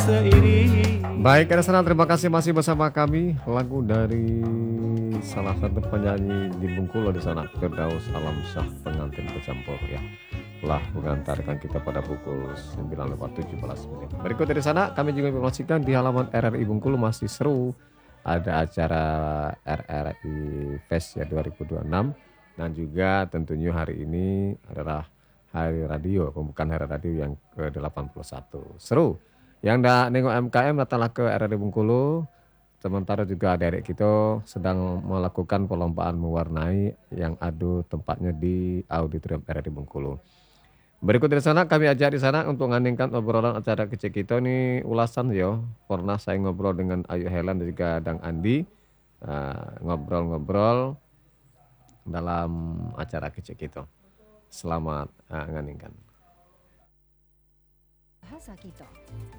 Baik, Resana, terima kasih masih bersama kami. Lagu dari salah satu penyanyi di Bengkulu di sana, Firdaus Alamsyah, pengantin bercampur ya. Telah mengantarkan kita pada pukul 9:17 menit. Berikut dari sana kami juga informasikan di halaman RRI Bengkulu masih seru. Ada acara RRI Fest ya 2026 dan juga tentunya hari ini adalah Hari Radio, pembukaan Hari Radio yang ke-81. Seru. Yang dah nengok MKM datanglah ke RRI Bengkulu. Sementara juga adik-adik kita sedang melakukan perlombaan mewarnai yang adu tempatnya di auditorium RRI Bengkulu. Berikut dari sana kami ajak di sana untuk ngandingkan obrolan acara kecil kita nih ulasan yo. Pernah saya ngobrol dengan Ayu Helen dan juga Dang Andi. Ngobrol-ngobrol dalam acara kecil kita. Selamat ngandingkan. Bahasa kita.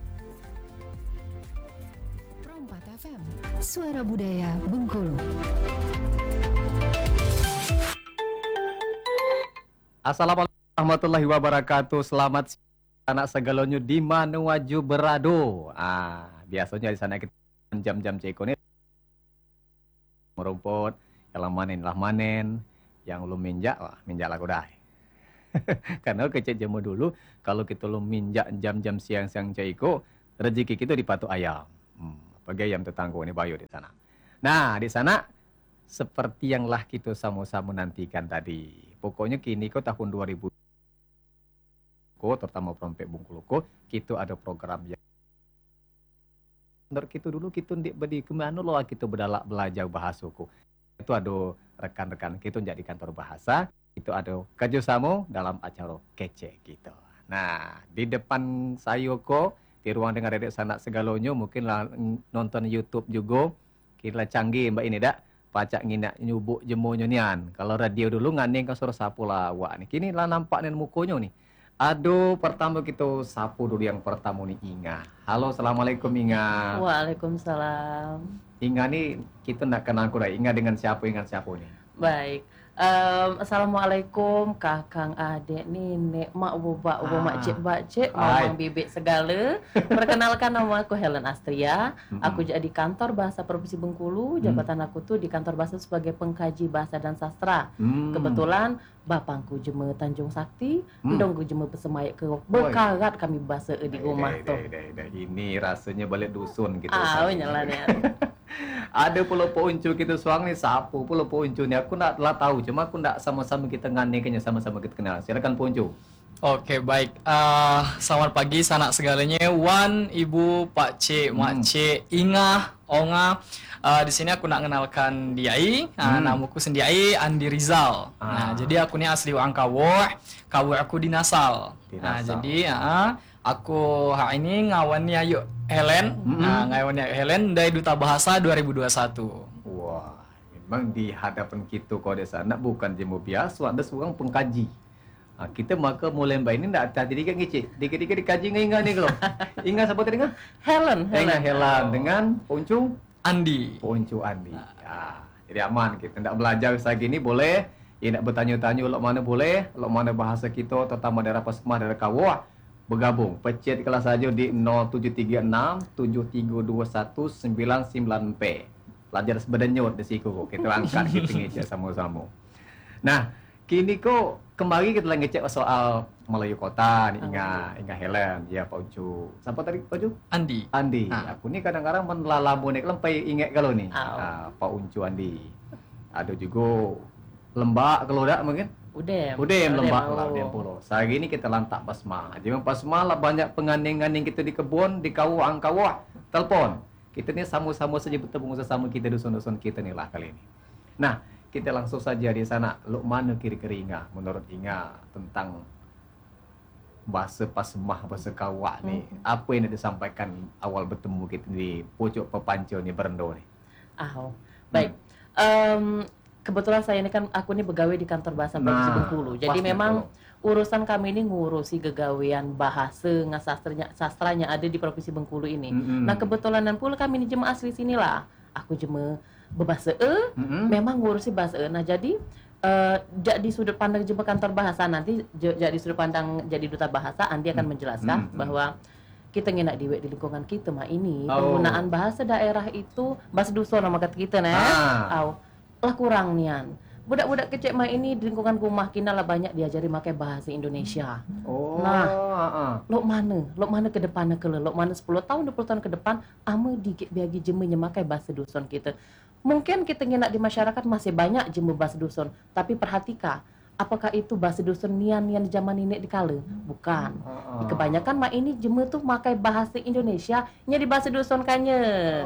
Perompat FM, Suara Budaya Bengkulu. Assalamualaikum warahmatullahi wabarakatuh. Selamat siang anak segalonyo di mana waju berado. Biasanya di sana kita jam-jam ceko nih merumput, yang manen, yang lu minjak lah udah. Karena kecil jamu dulu kalau kita lu minjak jam-jam siang-siang ceko, rezeki kita dipatok ayam. Bagai ayam tetangga ini bayu di sana. Nah, di sana seperti yang lah kita sama-sama nantikan tadi. Pokoknya kini kok tahun 2000 terutama Perompek Bengkulu kita ada program yang menurut kita dulu kita ndik bedi kemana lo kita belajar bahasa itu ada rekan-rekan kita jadi kantor bahasa itu ada kerjasama dalam acara kece gitu. Nah di depan saya di ruang dengar dedek sanak segalonyo mungkin lah nonton YouTube juga kira canggih mbak ini dak pacak nginak nyubuk jemonyo nian. Kalau radio dulu ngandeng ke suara sapu lah wak nih kini lah nampak nih mukonya nih. Aduh, pertama kita sapu dulu yang pertama nih Inga. Halo, assalamualaikum Inga. Waalaikumsalam. Inga nih kita nak kenal kuda. Inga dengan siapa nih? Baik. Assalamualaikum kakang adik nenek mak bubak makcik bakcik mamang bibik segala. Perkenalkan nama aku Helen Astria. Aku jadi di kantor bahasa Provinsi Bengkulu. Jabatan aku tuh di kantor bahasa sebagai pengkaji bahasa dan sastra. Kebetulan bapangku jema Tanjung Sakti, ndongku jema Pesemayak ke berkarat kami bahasa di rumah tuh. Ini rasanya balik dusun gitu. Nyalannya. Ada pulau Ponco kita suang nih sapu pulau Ponco nih aku nak lah tahu cuma aku nak sama-sama kita ngandengnya sama-sama kita kenal. Silakan Ponco. Oke, baik. Selamat pagi sanak segalanya. Wan, Ibu, Pak Cik, Mak Cik, Inga, Onga. Di sini aku nak kenalkan Diai. Namaku sendiri Andi Rizal. Nah, jadi aku ni asli orang Kawor. Kawor aku di Nasal. Jadi aku hari ini ngawani Ayu Helen. Ngawani Ayu Helen dari Duta Bahasa 2021. Wah, memang di hadapan kita kau di sana bukan jemu biasa, ada seorang pengkaji. Kita maka mulai mbak ini ndak tadi kan ngicik. Dikit-dikit dikaji Inga nih kalau. Inga siapa tadi Inga? Helen. Helen dengan Ponco Andi. Jadi aman kita ndak belajar lagi ini boleh. Ya ndak bertanya-tanya lo mana boleh, lo mana bahasa kita terutama daerah Pasmah daerah Kawah bergabung. Pecet kelas saja di 0736 7321 99P. Pelajar sebenarnya di siku kita angkat kita ngecek sama-sama. Nah, kini kok kembali kita lagi ngecek soal Melayu Kota nih Inga Helen ya Pak Ucu. Siapa tadi Pak Ucu? Andi. Aku nih kadang-kadang menlalamu nek lempai ingat kalau nih. Pak Ucu Andi. Ada juga Lembak kalau dak mungkin. Udem Lembak lah dia pulau. Sehari ini kita lantak Pasmah. Jadi Pasmah lah banyak penganding-nganding kita di kebun, di kawah, telepon. Kita ni sama-sama saja bertemu sesama kita dusun-dusun kita ni lah kali ini. Nah, kita langsung saja di sana. Lo mana kira-kira Inga, menurut Inga tentang bahasa Pasmah, bahasa Kawak ni, apa yang disampaikan awal bertemu kita di pucuk pepancil ni Berendo ni? Baik. Kebetulan saya ini kan aku ini pegawai di kantor bahasa Provinsi Bengkulu. Jadi memang urusan kami ini ngurusi gegawean bahasa sastranya ada di Provinsi Bengkulu ini. Nah kebetulan dan pula kami ini jemaah asli sinilah. Aku jemaah berbahasa memang ngurusi bahasa. Nah jadi di sudut pandang jemaah kantor bahasa nanti jadi sudut pandang jadi duta bahasa Andi akan menjelaskan bahwa kita ngenak diwek di lingkungan kita mah ini penggunaan bahasa daerah itu bahasa dusun nama kata kita lah kurang nian. Budak-budak kecil mah ini di lingkungan rumah kita lah banyak diajari pakai bahasa Indonesia. Lok mana ke depan lok mana 10 tahun 20 tahun ke depan ame dikit biagi jemenya pakai bahasa dusun kita. Mungkin kita ngenak di masyarakat masih banyak jeme bahasa dusun, tapi perhatikan apakah itu bahasa dusun nian di zaman ini dikala? Bukan. Kebanyakan mah ini jeme tuh pakai bahasa Indonesia nya di bahasa dusun kanya.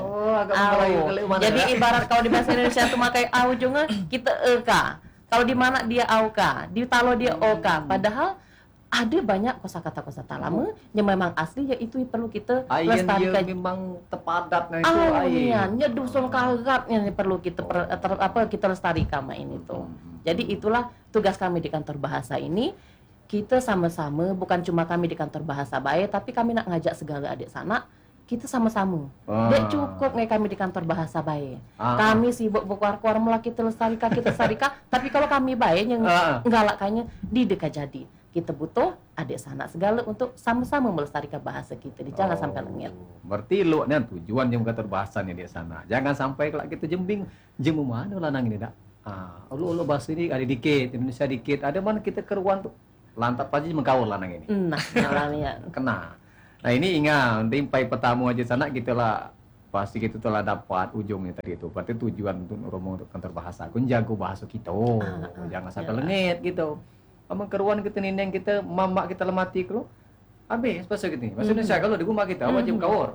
Jadi ibarat kalau di bahasa Indonesia tuh pakai au juga kita eka. Kalau di mana dia auka, di talo dia oka. Padahal ada banyak kosakata lama yang memang asli yaitu perlu kita lestarikan. Dia memang tepadat itu nya dusun karat yang perlu kita kita lestarikan mah ini tuh. Jadi itulah tugas kami di kantor bahasa ini. Kita sama-sama, bukan cuma kami di kantor bahasa baik, tapi kami nak ngajak segala adik sanak, kita sama-sama. Dek cukup nggak kami di kantor bahasa baik. Kami sibuk berkuar-kuar mula kita lestarikan, tapi kalau kami baik yang ngalakannya di dekat jadi. Kita butuh adik sanak segala untuk sama-sama melestarikan bahasa kita. Jangan sampai lengit. Berarti lu nih tujuan yang kantor bahasa nih di sana. Jangan sampai kalau kita jemu mana lanang ini dak. Lu bahasa ini ada dikit, Indonesia dikit. Ada mana kita keruan tuh lantap aja mengkawal lanang ini. Kena. Nah ini ingat, timpai pertama aja sana kita lah pasti kita telah dapat ujungnya tadi itu. Berarti tujuan untuk ngomong untuk kantor bahasa. Kun jago bahasa kita. Jangan sampai lengit gitu. Amang keruan kita nindeng kita mamak kita lemati kalau habis bahasa gitu. Bahasa Indonesia kalau di rumah kita wajib kawor.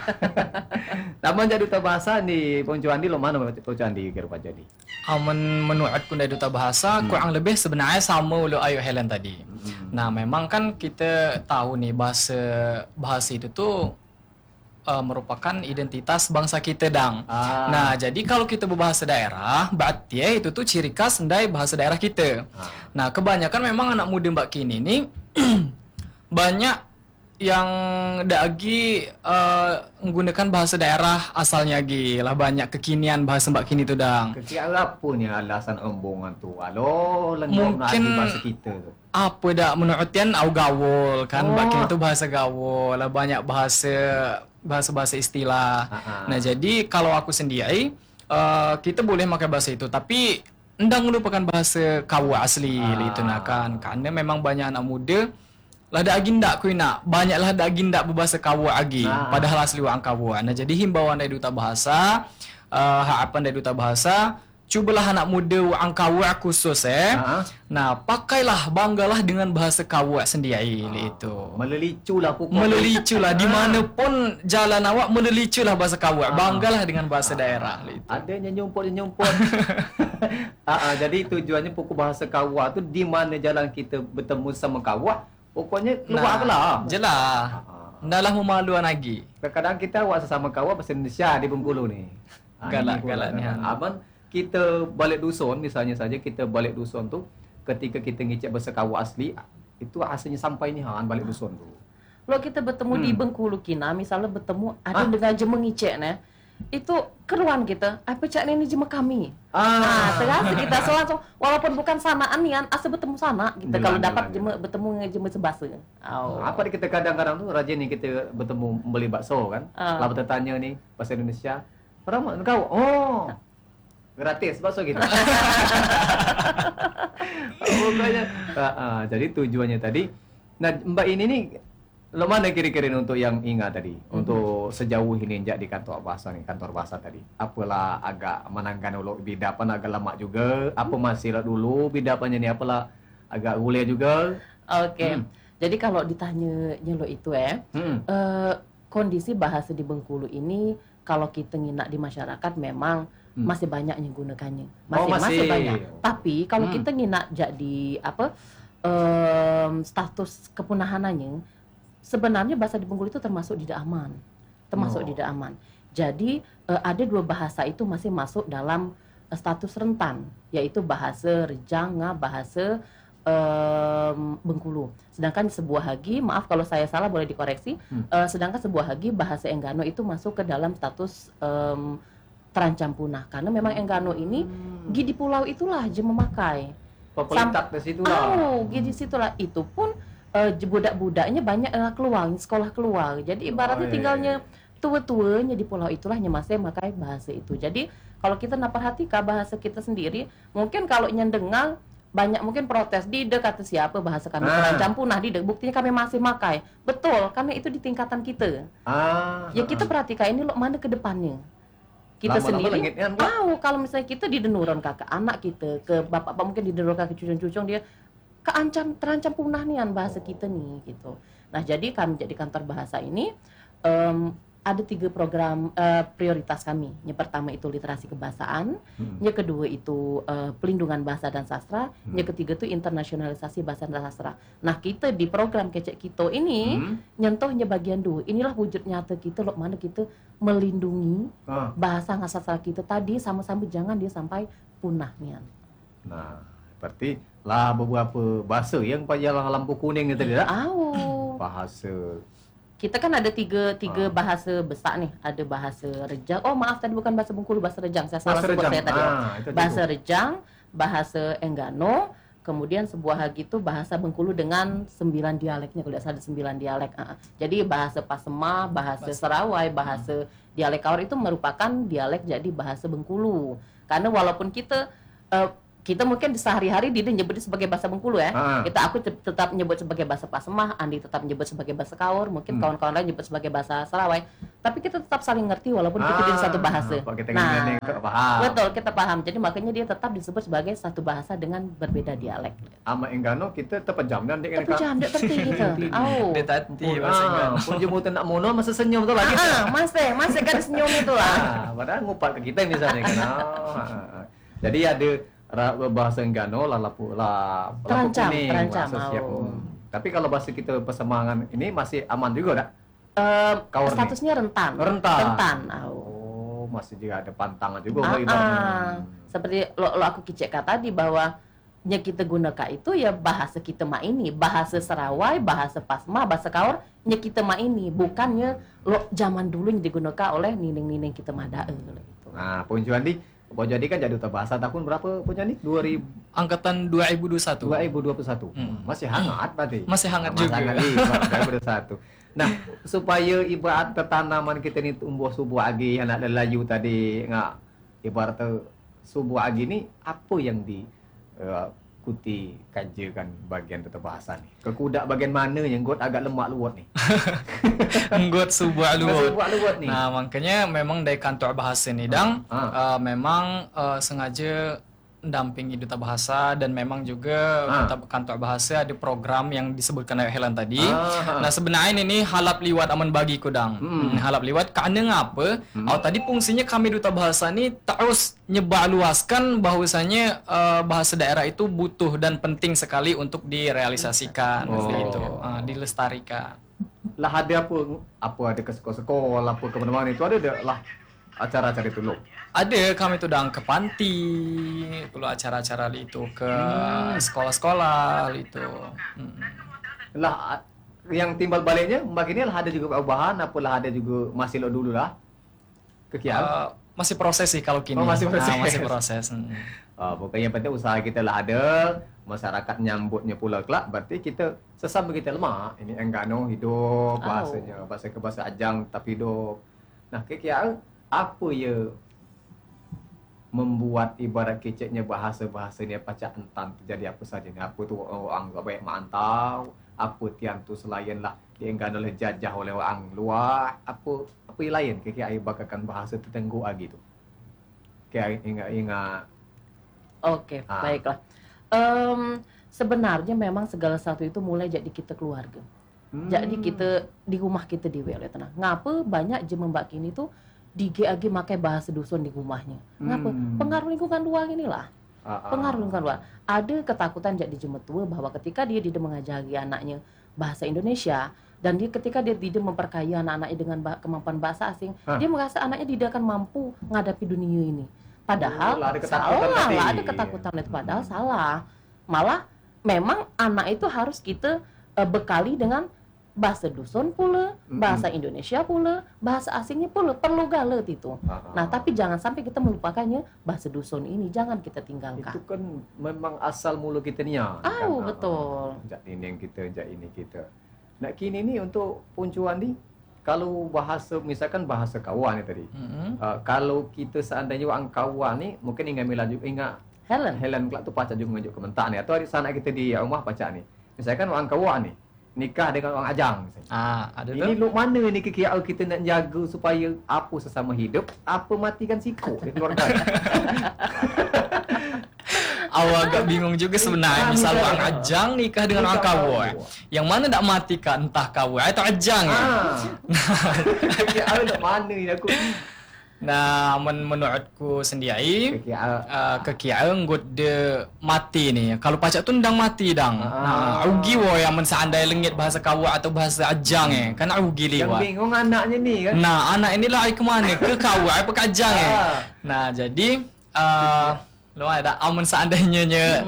Taman jadi duta bahasa di Ponco Andi lo mana Ponco Andi kira Pak jadi. Menurut kun dari duta bahasa kurang lebih sebenarnya sama lo Ayu Helen tadi. Nah, memang kan kita tahu nih bahasa itu tuh merupakan identitas bangsa kita dang. Nah, jadi kalau kita berbahasa daerah, berarti itu tuh ciri khas ndai bahasa daerah kita. Nah, kebanyakan memang anak muda mbak kini nih banyak yang lagi menggunakan bahasa daerah asalnya lah banyak kekinian bahasa mbak kini tuh dang. Kekinian apa nih alasan omongan tuh? Alo, mungkin bahasa kita. Apa dak menurut tian au gawul kan mbak kini tuh bahasa gawul lah banyak bahasa istilah. Nah, jadi kalau aku sendiri kita boleh pakai bahasa itu tapi endang merupakan bahasa kawa asli itu nah kan karena memang banyak anak muda lah ada aginda ku nak banyaklah ada aginda berbahasa kawa lagi padahal asli orang kawa. Nah, jadi himbauan dari duta bahasa harapan dari duta bahasa cubalah anak muda orang kawa khusus nah pakailah banggalah dengan bahasa kawa sendiri itu meleliculah dimanapun jalan awak meleliculah bahasa kawa banggalah dengan bahasa daerah itu. Ada nyumput jadi tujuannya pokok bahasa kawa tu di mana jalan kita bertemu sama kawa pokoknya keluar lah jelah ndalah memaluan lagi. Kadang kita awak sesama kawa bahasa Indonesia di Bengkulu ni galak ni abang kita balik dusun misalnya saja kita balik dusun tu ketika kita ngecek bahasa kawa asli itu asalnya sampai ni balik dusun tu. Kalau kita bertemu di Bengkulu kina misalnya bertemu ada dengan jema ngecek itu keruan kita apa cak ni jema kami. Terasa kita langsung walaupun bukan samaan ni asal bertemu sana kita kalau dapat jema bertemu jema sebahasa. Apa kita kadang-kadang tu rajin ni kita bertemu beli bakso kan. Lalu bertanya ni bahasa Indonesia. Berapa kau? Gratis bakso gitu. Pokoknya jadi tujuannya tadi. Nah, Mbak ini nih lo mana kira-kira untuk yang ingat tadi untuk sejauh ini injak di kantor bahasa tadi. Apalah agak menangkan dulu bidapan agak lama juga. Apa masih lah dulu bidapannya ni apalah agak gulia juga. Oke. Jadi kalau ditanya lo itu kondisi bahasa di Bengkulu ini kalau kita nginak di masyarakat memang masih banyak yang gunakannya. Masih banyak. Tapi kalau kita nginak jadi status kepunahanannya sebenarnya bahasa di Bengkulu itu termasuk tidak aman. Jadi ada dua bahasa itu masih masuk dalam status rentan yaitu bahasa Rejang, bahasa Bengkulu. Sedangkan sebuah hagi, maaf kalau saya salah boleh dikoreksi, sedangkan sebuah hagi bahasa Enggano itu masuk ke dalam status terancam punah karena memang Enggano ini di pulau itulah je memakai. Populitas di situlah. Di situlah itu pun budak-budaknya banyak keluar sekolah keluar. Jadi ibaratnya tinggalnya tua-tuanya di pulau itulah masih makai bahasa itu. Jadi kalau kita nak perhatikan bahasa kita sendiri, mungkin kalau yang dengar banyak mungkin protes di kata siapa bahasa kami terancam punah di buktinya kami masih makai. Betul, karena itu di tingkatan kita. Ya kita perhatikan ini mana ke depannya. Kita sendiri tahu kalau misalnya kita didenurun ke anak kita, ke bapak mungkin didenurun ke cucu-cucu dia terancam punah nih bahasa kita nih gitu. Nah jadi kami jadi kantor bahasa ini ada 3 program prioritas kami. Yang pertama itu literasi kebahasaan, yang kedua itu pelindungan bahasa dan sastra, yang ketiga itu internasionalisasi bahasa dan sastra. Nah kita di program Kecek Kito ini nyentuhnya bagian 2. Inilah wujud nyata kita loh mana kita melindungi bahasa dan sastra kita tadi sama-sama jangan dia sampai punah nih. Nah berarti lah beberapa bahasa yang pajalang lampu kuning itu tidak? Bahasa. Kita kan ada tiga bahasa besar nih. Ada bahasa Rejang. Oh maaf tadi bukan bahasa Bengkulu, bahasa Rejang. Saya salah sebut saya tadi. Bahasa Rejang, bahasa Enggano, kemudian sebuah lagi itu bahasa Bengkulu dengan 9 dialeknya. Kalau tidak salah ada 9 dialek. Jadi bahasa Pasema, bahasa Serawai, bahasa dialek Kaur itu merupakan dialek jadi bahasa Bengkulu. Karena walaupun kita mungkin sehari-hari dia nyebut sebagai bahasa Bengkulu ya. Aku tetap nyebut sebagai bahasa Pasemah, Andi tetap nyebut sebagai bahasa Kaur, mungkin kawan-kawan lain nyebut sebagai bahasa Serawai. Tapi kita tetap saling ngerti walaupun kita di satu bahasa. Betul, kita paham. Jadi makanya dia tetap disebut sebagai satu bahasa dengan berbeda dialek. Ama Enggano kita terpejam dan terpejam, terti gitu. Dia tadi bahasa Enggano. Pun jemut nak mono masih senyum tu lagi. Masih kan senyum itu lah. Padahal ngupat ke kita misalnya kan. Jadi ada bahasa Enggano terancam. Tapi kalau bahasa kita Pasemangan ini masih aman juga tak? Statusnya rentan. Masih juga ada pantangan juga ibaratnya. Seperti lo aku kicek tadi bahwa yang kita gunakan itu ya bahasa kita ini, bahasa Serawai, bahasa Pasma, bahasa Kaur yang kita ini, bukannya lo zaman dulu yang digunakan oleh nining-nining kita madae gitu. Nah, Pun Juandi jadi kan jadi duta bahasa tahun berapa punya nih? 2000 angkatan 2021. 2021. Masih hangat berarti. Masih hangat juga. 2021. Nah, supaya ibarat tanaman kita ini tumbuh subuh agi anak lelayu tadi ibarat subuh agi ini apa yang kuti kajikan bagian tata bahasa nih. Kekudak bagian mana yang got agak lemak luwat nih. Nggot sebuah luwat nih. Nah, makanya memang dari kantor bahasa nih Dang memang sengaja dampingi duta bahasa dan memang juga kantor bahasa ada program yang disebutkan oleh Helen tadi. Nah, sebenarnya ini halap liwat aman bagi kudang. Halap liwat karena ngapa? Tadi fungsinya kami duta bahasa ini terus nyebar luaskan bahwasanya bahasa daerah itu butuh dan penting sekali untuk direalisasikan itu, dilestarikan. Lah ada apa ada ke sekolah apa ke mana-mana itu ada lah acara-acara itu loh. Ada kami tuh ke panti, kalau acara-acara itu ke sekolah-sekolah itu. Lah yang timbal baliknya makinnya lah ada juga perubahan, apalah ada juga masih lo dulu lah. Kekian. Masih proses sih kalau kini. Masih proses. Masih proses. Pokoknya yang penting usaha kita lah ada, masyarakat nyambutnya pula kelak, berarti kita sesama kita lemah. Ini Enggano hidup, bahasanya bahasa ke bahasa Ajang tapi hidup. Nah, kekian apa ya membuat ibarat keceknya bahasa-bahasanya pacak entan terjadi apa saja ni apa tu orang baik mantau apa tiang tu selain lah dienggan oleh jajah oleh orang luar apa yang lain kira ai bakakan bahasa tertenggu lagi tu kira ingat. Oke, baiklah. Sebenarnya memang segala sesuatu itu mulai jadi kita keluarga. Jadi kita di rumah kita di oleh tenang. Ngapa banyak je mbak kini tu di GAG makai bahasa dusun di rumahnya. Ngapa? Pengaruh lingkungan luar inilah. Pengaruh lingkungan luar. Ada ketakutan jadi jemaat tua bahwa ketika dia tidak mengajari anaknya bahasa Indonesia dan ketika dia tidak memperkaya anak-anaknya dengan kemampuan bahasa asing, dia merasa anaknya tidak akan mampu menghadapi dunia ini. Padahal ada ketakutan itu. Padahal salah. Malah memang anak itu harus kita bekali dengan bahasa dusun pula, bahasa Indonesia pula, bahasa asingnya pula, perlu galet itu. Nah, tapi jangan sampai kita melupakannya bahasa dusun ini, jangan kita tinggalkan. Itu kan memang asal mula kita ni ya. Betul. Jak ini yang kita, jak ini kita. Nak kini ni untuk puncuan ni, kalau bahasa, misalkan bahasa kawan ni tadi. Kalau kita seandainya orang kawan ni, mungkin ingat Mila juga, ingat Helen kelak tu pacak juga ngajuk komentar ni. Atau ada sanak kita di rumah pacak ni. Misalkan orang kawan ni, nikah dengan orang ajang misalnya. Ada ini lu mana ni kira kita nak jaga supaya apa sesama hidup, apa matikan siku di keluarga. Awak agak bingung juga sebenarnya. Misal orang ajang nikah dengan orang kawai, yang mana nak matikan entah kawai atau ajang ya. Kira nak mana ni aku. Nah, menurutku sendiri kekiaan god de mati ni. Kalau pacak tu ndang mati dang. Nah, rugi wo yang seandai lengit bahasa kawak atau bahasa ajang kan rugi liwat. Yang bingung anaknya ni kan. Nah, anak inilah ai ke mana? Ke kawak apa ke ajang Nah, jadi lo ada amun seandainya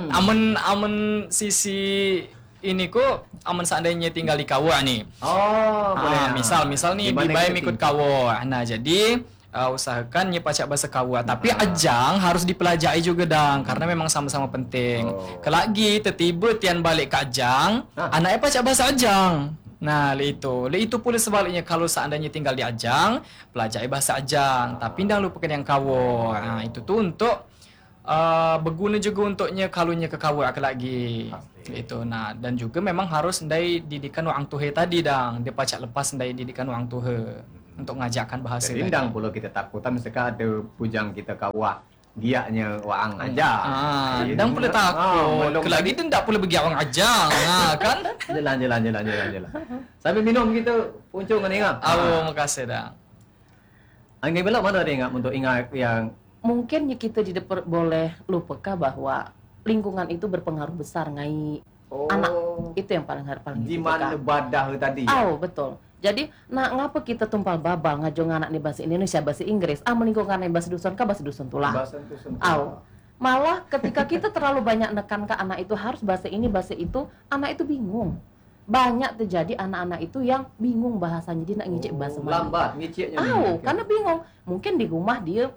amun sisi ini kok amun seandainya tinggal di kawak ni. Boleh. Misal ni dibayar ikut kawak. Nah, jadi usahakan pacak bahasa kawak, tapi ajang harus dipelajari juga dang, karena memang sama-sama penting. Kelagi tertiba tian balik ke ajang, anaknya pacak bahasa ajang. Nah, itu pula sebaliknya, kalau seandainya tinggal di ajang, pelajari bahasa ajang, tapi jangan lupakan yang kawak. Nah, itu tuh untuk berguna juga untuknya kalunya ke kawak lagi. Itu. Nah, dan juga memang harus ndai didikan orang tuhe tadi dang, dia pacak lepas ndai didikan orang tuhe untuk ngajarkan bahasa. Jadi ndang pula kita takutan misalkan ada pujang kita kawak dianya orang ajang. Dan pula takut. Kelagi dia ndak pula bagi orang ajang. Kan? Jalan. Sambil minum kita puncung kan ingat. Makasih dah. Angin belak mana ada ingat untuk ingat yang mungkin kita tidak boleh lupakan bahwa lingkungan itu berpengaruh besar ngai anak. Itu yang paling di mana badah tadi. Betul. Jadi, ngapa kita tumpal babal ngajong anak ni bahasa Indonesia, bahasa Inggris, melingkungan bahasa dusun ka bahasa dusun tulah. Bahasa dusun. Malah ketika kita terlalu banyak nekan ke anak itu harus bahasa ini, bahasa itu, anak itu bingung. Banyak terjadi anak-anak itu yang bingung bahasanya, dia nak ngicik bahasa mana. Lambat ngiciknya. Karena bingung. Mungkin di rumah dia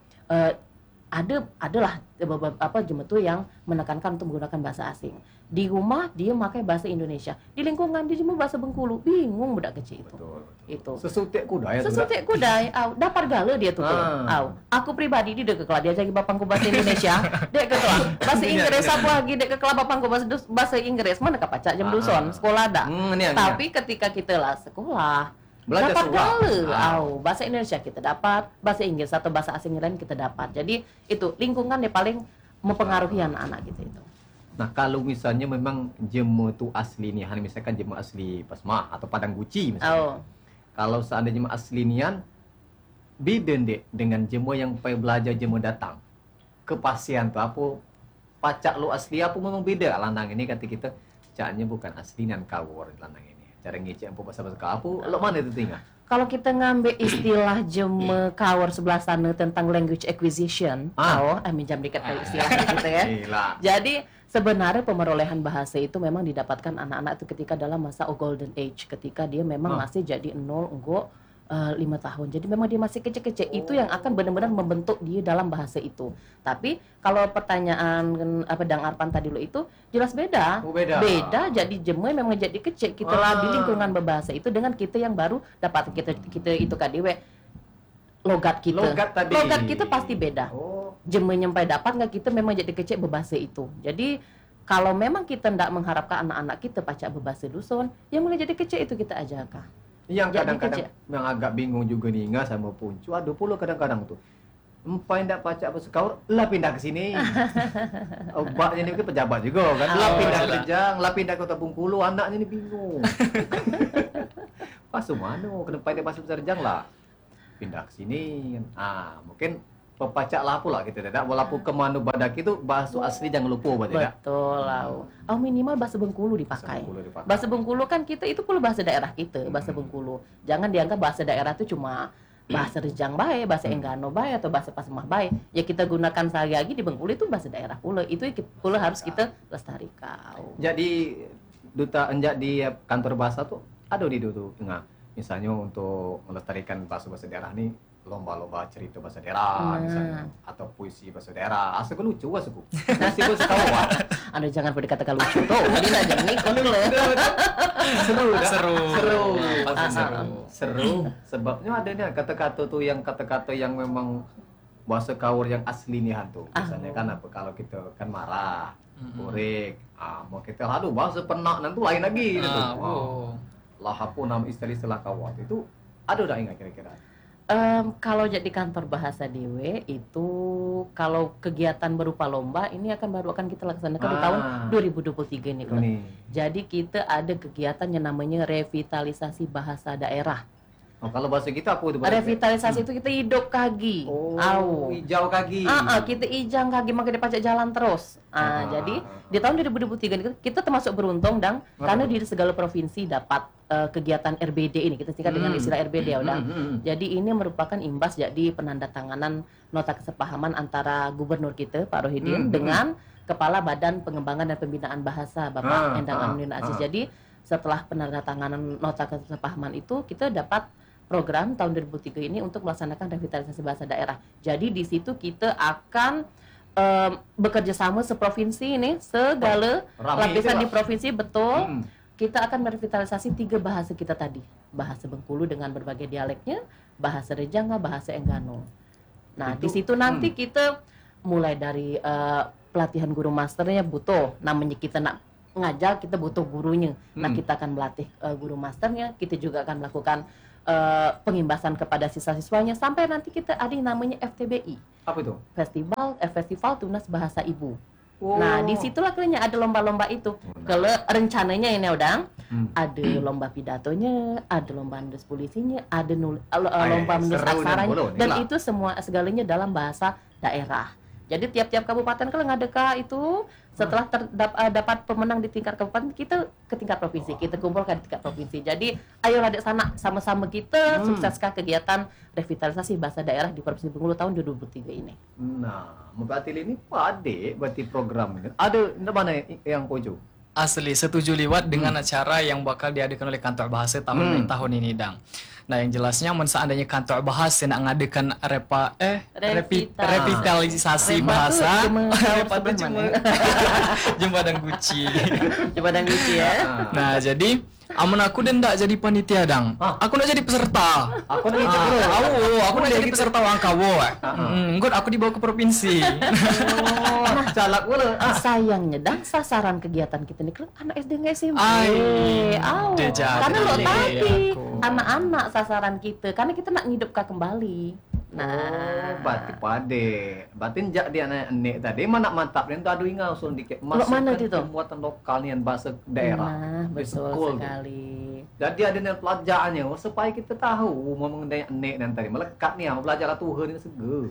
adalah beberapa jemaah yang menekankan untuk menggunakan bahasa asing. Di rumah dia pakai bahasa Indonesia. Di lingkungan dia cuma bahasa Bengkulu. Bingung budak kecil itu. Betul. Itu. Sesutik kudai. Sesutik kudai. Dapat gala dia tuh. Aku pribadi dia kekelah dia jadi bapangku bahasa Indonesia. Dia kekelah. Bahasa Inggris apa lagi dia kekelah bapangku bahasa Inggris. Mana kapacak jam dusun sekolah ada. Tapi ketika kita lah sekolah belajar dapat gala. Bahasa Indonesia kita dapat, bahasa Inggris atau bahasa asing lain kita dapat. Jadi itu lingkungan yang paling mempengaruhi anak-anak kita itu. Nah, kalau misalnya memang jema tu asli ni, misalkan jema asli Pasmah atau Padang Guci misalnya. Kalau seandainya jema asli nian beda dek dengan jema yang pai belajar jema datang. Kepastian tu apa pacak lu asli apa memang beda lanang ini kata kita caknya bukan asli nian kawor lanang ini. Cara ngecek apa bahasa-bahasa kau apa, lo mana itu tinggal? Kalau kita ngambil istilah jema kawar sebelah sana tentang language acquisition, minjam dikit istilah gitu ya. Jadi sebenarnya pemerolehan bahasa itu memang didapatkan anak-anak itu ketika dalam masa golden age, ketika dia memang masih jadi 5 tahun. Jadi memang dia masih kecil-kecil. Itu yang akan benar-benar membentuk dia dalam bahasa itu. Tapi kalau pertanyaan Dang Arpan tadi lo itu jelas beda. Beda. Jadi jema memang jadi kecil. Kita lah di lingkungan berbahasa itu dengan kita yang baru dapat kita itu kadiwe logat kita. Logat kita pasti beda. Jema nyampai dapat nggak kita memang jadi kecil berbahasa itu. Jadi kalau memang kita tidak mengharapkan anak-anak kita pacak berbahasa dusun, yang mulai jadi kecil itu kita ajarkan. Yang kadang-kadang yang agak bingung juga nih Inga sama Puncu, ada pula kadang-kadang tuh empai ndak pacak bahasa kaur, lah pindah ke sini. Obatnya ini ke pejabat juga kan, lah pindah ke Jang, lah pindah ke Kota Bengkulu, anaknya ini bingung. Pas mana kena dia bahasa besar Jang lah. Pindah ke sini. Mungkin pepacak lah pula kita tidak walaupun ke mana badak itu bahasa asli jangan lupa tidak. Betul lah. Minimal bahasa Bengkulu dipakai. Bahasa Bengkulu kan kita itu pula bahasa daerah kita, bahasa Bengkulu. Jangan dianggap bahasa daerah itu cuma bahasa Rejang bae, bahasa Enggano bae atau bahasa Pasmah bae. Ya kita gunakan sehari-hari di Bengkulu itu bahasa daerah pula. Itu pula harus kita lestarikan. Jadi duta enjak di kantor bahasa tuh ada di dulu tengah. Misalnya untuk melestarikan bahasa-bahasa daerah nih, lomba-lomba cerita bahasa daerah misalnya, atau puisi bahasa daerah. Asal lucu asuku. Puisi bahasa Kawa. Anda jangan berdikata lucu tuh. Ini aja nih kono Seru, dah. Seru. Pasti Seru. Sebabnya ada nih kata-kata yang memang bahasa Kaur yang asli nih hantu. Misalnya kan apa kalau kita kan marah, burik, mau kita aduh bahasa penak nanti lain lagi gitu. Lah apa nama istilah kawat itu ada dah ingat kira-kira? Kalau jadi kantor bahasa Dewe itu kalau kegiatan berupa lomba ini baru akan kita laksanakan di tahun 2023 ini. Jadi kita ada kegiatan yang namanya revitalisasi bahasa daerah. Oh, kalau bahasa kita apa itu? Revitalisasi itu kita hidup kaki. Hijau kaki. Kita ijang kaki maka dia pacak jalan terus. Jadi di tahun 2023 ini kita termasuk beruntung dan karena di segala provinsi dapat kegiatan RBD ini kita singkat dengan istilah RBD ya udah. Jadi ini merupakan imbas jadi penandatanganan nota kesepahaman antara gubernur kita Pak Rohidin dengan Kepala Badan Pengembangan dan Pembinaan Bahasa Bapak Endang Aminuddin Aziz. Jadi setelah penandatanganan nota kesepahaman itu kita dapat program tahun 2003 ini untuk melaksanakan revitalisasi bahasa daerah. Jadi di situ kita akan bekerja sama seprovinsi ini, segala lapisan di provinsi betul. Kita akan merevitalisasi 3 bahasa kita tadi. Bahasa Bengkulu dengan berbagai dialeknya, bahasa Rejanga, bahasa Enggano. Nah, di situ nanti kita mulai dari pelatihan guru masternya butuh, namanya kita nak ngajar kita butuh gurunya. Nah, kita akan melatih guru masternya, kita juga akan melakukan pengimbasan kepada siswa-siswanya sampai nanti kita ada yang namanya FTBI. Apa itu? Festival Tunas Bahasa Ibu. Nah, disitulah akhirnya ada lomba-lomba itu. Kalau rencananya ini udah ada lomba pidatonya, ada lomba nulis puisinya, ada lomba menulis aksaranya, dan itu semua segalanya dalam bahasa daerah. Jadi tiap-tiap kabupaten kalau ngadeka itu setelah dapat pemenang di tingkat kabupaten kita ke tingkat provinsi, kita kumpulkan di tingkat provinsi. Jadi ayo adik sana sama-sama kita sukseskan kegiatan revitalisasi bahasa daerah di Provinsi Bengkulu tahun 2023 ini. Nah, berarti ini pade berarti program ini. Ada mana yang pojo? Asli setuju liwat dengan acara yang bakal diadakan oleh kantor bahasa tahun ini dang. Nah, yang jelasnya seandainya kantor bahasa nak ngadakan revitalisasi bahasa Jembatan Guci. Jembatan Guci ya. Nah, jadi amun aku dan ndak jadi panitia dang. Aku nak jadi peserta. Aku nak jadi peserta Wangkawo. Enggot aku dibawa ke provinsi. Calak pula. Sayangnya dan sasaran kegiatan kita nih kan anak SD nggak SMP. Karena lo tadi anak-anak sasaran kita karena kita nak ngidupkan kembali. Nah, berarti pade. Berarti jak dia anak tadi mana mantap dan tu adu ingau usul dikit. Mana itu? Pembuatan lokal ni bahasa daerah. Nah, betul sekali. Jadi ada yang pelajarannya supaya kita tahu mengenai anak dan tadi melekat ni belajar lah Tuhan ni segera.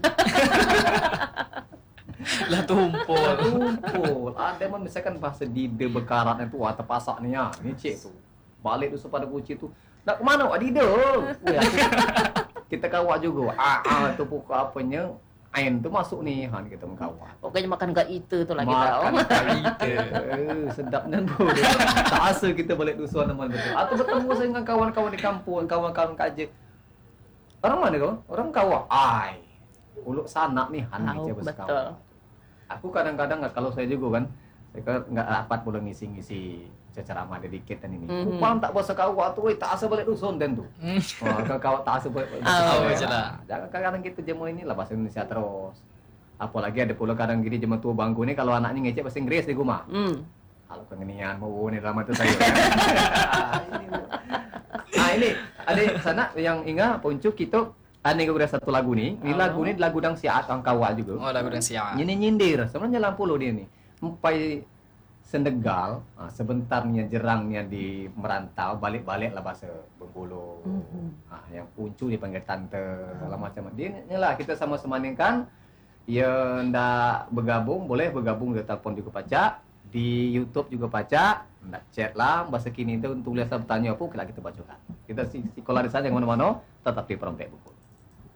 Lah tumpul. Ada mah misalkan bahasa dide bekarat itu atau pasak ni ya. Ni cik tu. Balik tu pada kunci tu. Nak ke mana? Dide. Kita kawat juga. Tu pokok apanya. Ain tu masuk ni. Han kita mengkawat. Pokoknya makan kat itu tu lah kita. Makan kat itu. Sedap dan boleh. Tak asa kita balik dusun teman betul. Atau bertemu saya dengan kawan-kawan di kampung, kawan-kawan kaje. Orang mana kau? Orang kawat. Uluk sanak nih Han aja bersekawat. Betul. Aku kadang-kadang kalau saya juga kan, saya nggak dapat boleh ngisi-ngisi ceramah dedikit dan ini. Kupang tak bahasa kawat tu, tak asa balik dusun dan tu. Kalau kawat tak asa balik dusun. Jangan kadang kita jemu ini lah bahasa Indonesia terus. Apalagi ada pula kadang gini jemu tua bangku ni kalau anaknya ngecek bahasa Inggris di rumah. Kalau kengenian mau ni lama tu saya. Ini ada sana yang ingat Poncuk kita. Ini udah satu lagu nih. Ini lagu ni lagu dang siat orang kawat juga. Oh, lagu dang siat. Ini nyindir. Sebenarnya lampu lo dia ni. Empai Sendegal, sebentarnya jerangnya di merantau, balik-balik lah bahasa Bengkulu. Yang Puncu dipanggil tante, segala macam. Dia lah kita sama-sama ni kan. Ya ndak bergabung, boleh bergabung di telepon juga pacak. Di YouTube juga pacak. Ndak chat lah bahasa kini tu tulis bertanya apa kita bacakan. Kita sekolah di sana yang mana-mana tetap di Perompek Bengkulu.